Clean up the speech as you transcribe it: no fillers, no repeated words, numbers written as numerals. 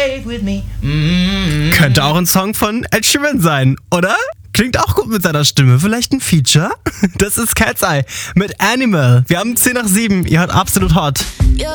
with me. Könnte auch ein Song von Ed Sheeran sein, oder? Klingt auch gut mit seiner Stimme. Vielleicht ein Feature? Das ist Cat's Eye mit Animal. Wir haben 10 nach 7. Ihr hört Absolut Hot.